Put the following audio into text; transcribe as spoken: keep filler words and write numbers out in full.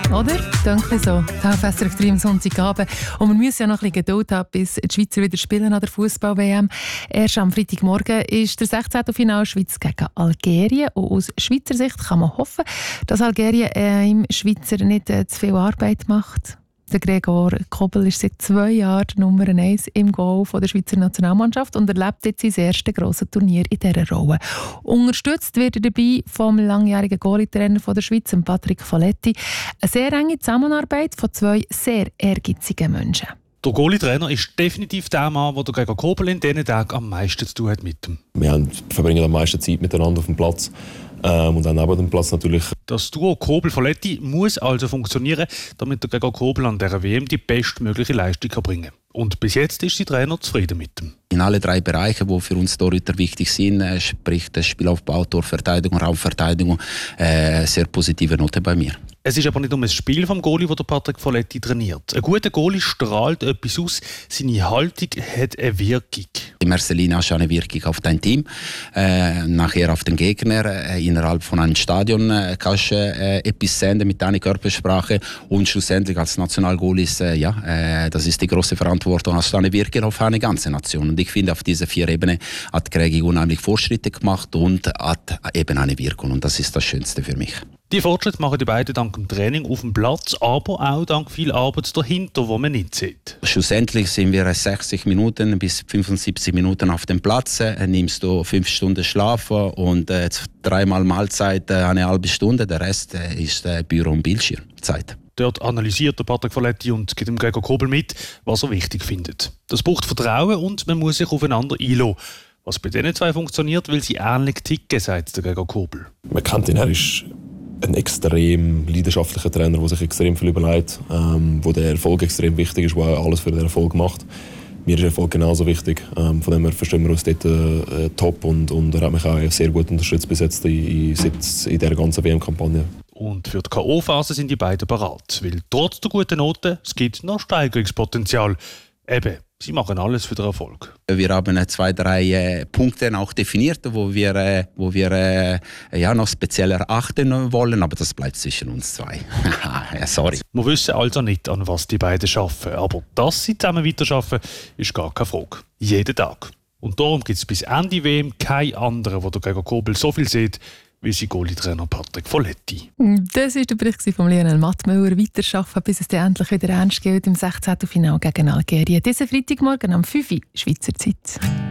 oder? Denke so. Die F S R drei am Sonntagabend. Und wir müssen ja noch ein bisschen Geduld haben, bis die Schweizer wieder spielen an der Fußball-W M. Erst am Freitagmorgen ist der sechzehnte Finale Schweiz gegen Algerien. Und aus Schweizer Sicht kann man hoffen, dass Algerien äh, im Schweizer nicht äh, zu viel Arbeit macht. Der Gregor Kobel ist seit zwei Jahren Nummer eins im Goal von der Schweizer Nationalmannschaft und erlebt jetzt sein erstes grosses Turnier in dieser Rolle. Unterstützt wird er dabei vom langjährigen Goalie-Trainer der Schweiz, Patrick Folletti. Eine sehr enge Zusammenarbeit von zwei sehr ehrgeizigen Menschen. Der Goalie-Trainer ist definitiv der Mann, der Gregor Kobel in diesen Tagen am meisten zu tun hat mit ihm. Wir haben, verbringen am meisten Zeit miteinander auf dem Platz. Ähm, und dann neben dem Platz natürlich. Das Duo Kobel-Folletti muss also funktionieren, damit der Gregor Kobel an dieser W M die bestmögliche Leistung bringen kann. Und bis jetzt ist der Trainer zufrieden mit ihm. In alle drei Bereiche, die für uns Torhüter wichtig sind, sprich das Spielaufbau, Torverteidigung, Raumverteidigung, äh, sehr positive Note bei mir. Es ist aber nicht um das Spiel vom Goalie, das Patrick Folletti trainiert. Ein guter Goalie strahlt etwas aus, seine Haltung hat eine Wirkung. In erster Linie hast du eine Wirkung auf dein Team, äh, nachher auf den Gegner. Äh, innerhalb von einem Stadion äh, kannst du äh, etwas senden mit deiner Körpersprache und schlussendlich als Nationalgoalie ist, äh, ja, äh, das ist die große Verantwortung, hast du eine Wirkung auf eine ganze Nation. Und ich finde, auf diese vier Ebenen hat Gregi unheimlich Fortschritte gemacht und hat eben eine Wirkung. Und das ist das Schönste für mich. Die Fortschritte machen die beiden dank dem Training auf dem Platz, aber auch dank viel Arbeit dahinter, die man nicht sieht. Schlussendlich sind wir sechzig Minuten bis fünfundsiebzig Minuten auf dem Platz. Äh, nimmst du fünf Stunden Schlaf und äh, dreimal Mahlzeit äh, eine halbe Stunde. Der Rest äh, ist äh, Büro- und Bildschirmzeit. Dort analysiert der Patrick Folletti und gibt dem Gregor Kobel mit, was er wichtig findet. Das braucht Vertrauen und man muss sich aufeinander einlassen. Was bei diesen zwei funktioniert, weil sie ähnlich ticken, sagt der Gregor Kobel. Man kennt ihn, er ist ein extrem leidenschaftlicher Trainer, der sich extrem viel überlegt, ähm, wo der Erfolg extrem wichtig ist, der alles für den Erfolg macht. Mir ist Erfolg genauso wichtig. Ähm, von dem her verstehen wir uns dort äh, top und, und er hat mich auch sehr gut unterstützt bis jetzt in, in, in dieser ganzen W M-Kampagne. Und für die K O-Phase sind die beiden bereit, weil trotz der guten Noten es gibt noch Steigerungspotenzial. Eben, sie machen alles für den Erfolg. Wir haben zwei, drei äh, Punkte auch definiert, wo wir, äh, wo wir äh, ja, noch speziell erachten wollen, aber das bleibt zwischen uns zwei. ja, sorry. Wir wissen also nicht, an was die beiden arbeiten, aber dass sie zusammen weiterarbeiten, ist gar keine Frage. Jeden Tag. Und darum gibt es bis Ende W M keinen anderen, der Gregor Kobel so viel sieht, wie sein Goalie-Trainer Patrick Folletti. Das war der Bericht von Lionel Mattmüller. Weiterarbeiten, bis es dann endlich wieder ernst gilt im sechzehnten Finale gegen Algerien. Diesen Freitagmorgen um fünf Uhr Schweizer Zeit.